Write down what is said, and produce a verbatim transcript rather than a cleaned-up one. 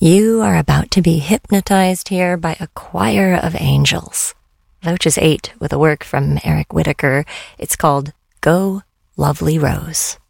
You are about to be hypnotized here by a choir of angels. Voces eight with a work from Eric Whitacre. It's called Go, Lovely Rose.